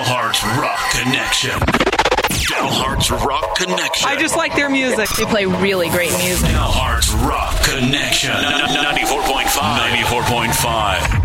Dalhart's Rock Connection. Dalhart's Rock Connection. I just like their music. They play really great music. Dalhart's Rock Connection. 94.5. 94.5.